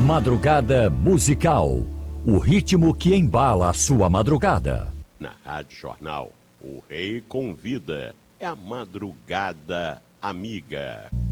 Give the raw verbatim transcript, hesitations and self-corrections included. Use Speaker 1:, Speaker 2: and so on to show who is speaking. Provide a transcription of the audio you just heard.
Speaker 1: Madrugada musical. O ritmo que embala a sua madrugada.
Speaker 2: Na Rádio Jornal, o Rei Convida. É a Madrugada Amiga.